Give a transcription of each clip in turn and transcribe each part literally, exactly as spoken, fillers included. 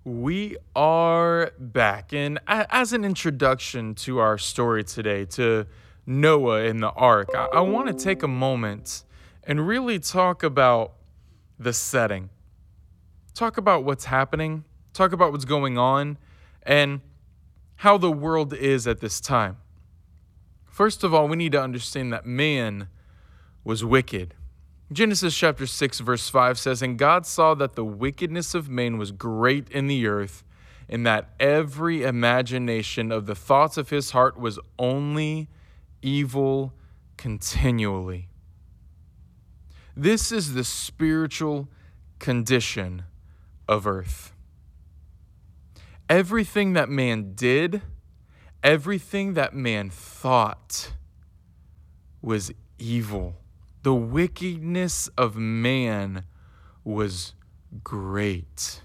We are back. And a- as an introduction to our story today, to Noah and the ark, I, I want to take a moment and really talk about the setting. Talk about what's happening, talk about what's going on, and how the world is at this time. First of all, we need to understand that man was wicked. Genesis chapter six, verse five says, "And God saw that the wickedness of man was great in the earth, and that every imagination of the thoughts of his heart was only evil continually." This is the spiritual condition of earth. Everything that man did, everything that man thought was evil. The wickedness of man was great.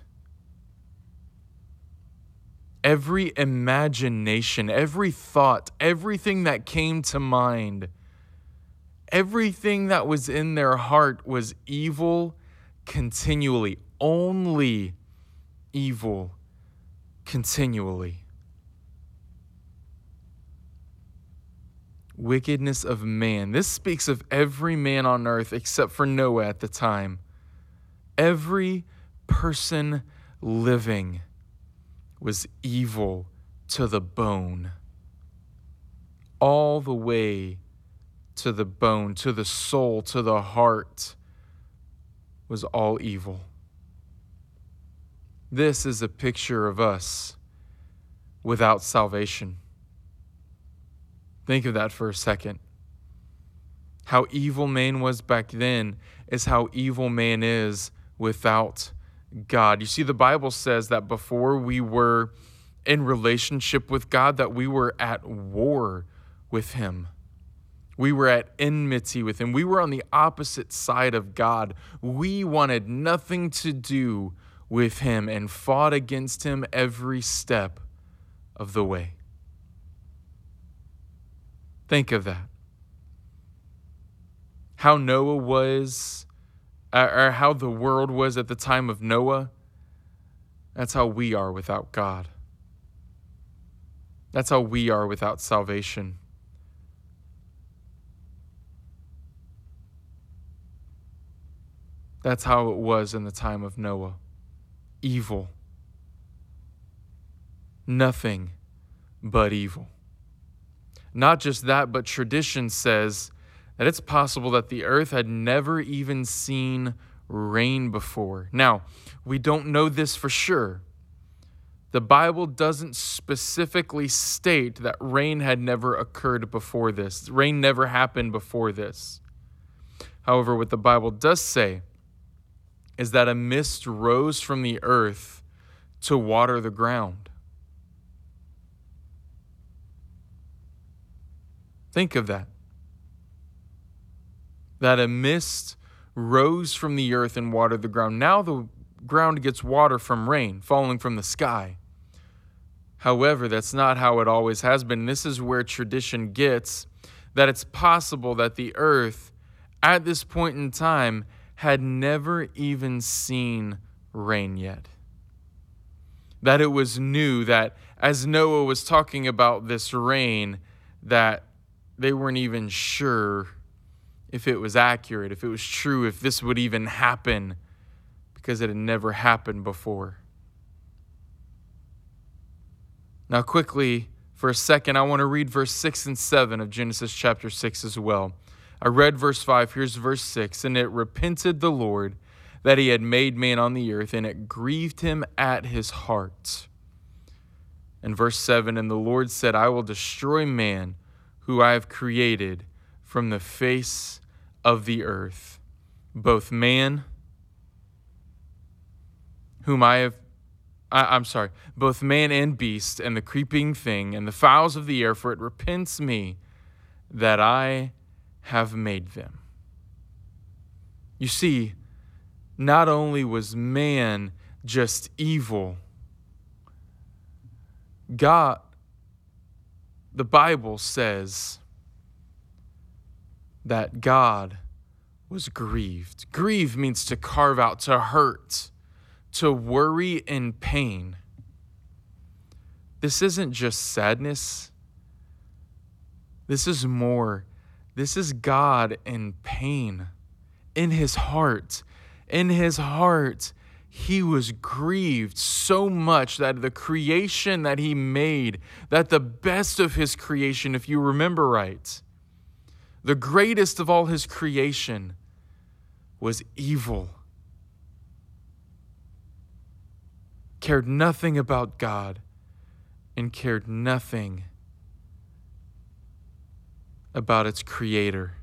Every imagination, every thought, everything that came to mind, everything that was in their heart was evil continually, only evil continually. Wickedness of man. This speaks of every man on earth except for Noah at the time. Every person living was evil to the bone. All the way to the bone, to the soul, to the heart was all evil. This is a picture of us without salvation. Think of that for a second. How evil man was back then is how evil man is without God. You see, the Bible says that before we were in relationship with God, that we were at war with him. We were at enmity with him. We were on the opposite side of God. We wanted nothing to do with him and fought against him every step of the way. Think of that. How Noah was, or how the world was at the time of Noah, that's how we are without God. That's how we are without salvation. That's how it was in the time of Noah. Evil. Nothing but evil. Not just that, but tradition says that it's possible that the earth had never even seen rain before. Now, we don't know this for sure. The Bible doesn't specifically state that rain had never occurred before this. Rain never happened before this. However, what the Bible does say is that a mist rose from the earth to water the ground. Think of that. That a mist rose from the earth and watered the ground. Now the ground gets water from rain falling from the sky. However, that's not how it always has been. This is where tradition gets that it's possible that the earth at this point in time had never even seen rain yet. That it was new, that as Noah was talking about this rain, that they weren't even sure if it was accurate, if it was true, if this would even happen, because it had never happened before. Now quickly, for a second, I want to read verse six and seven of Genesis chapter six as well. I read verse five, here's verse six. "And it repented the Lord that he had made man on the earth, and it grieved him at his heart." And verse seven, "And the Lord said, I will destroy man who I have created from the face of the earth, both man whom I have, I, I'm sorry, both man and beast, and the creeping thing, and the fowls of the air, for it repents me that I have made them." You see, not only was man just evil, God, the Bible says that God was grieved. Grieve means to carve out, to hurt, to worry and pain. This isn't just sadness. This is more. This is God in pain, in his heart. In his heart, he was grieved so much that the creation that he made, that the best of his creation, if you remember right, the greatest of all his creation was evil. Cared nothing about God and cared nothing about its creator.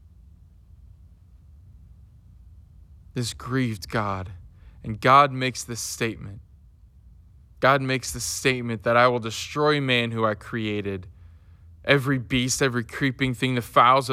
This grieved God. And God makes this statement. God makes this statement that I will destroy man who I created. Every beast, every creeping thing, the fowls of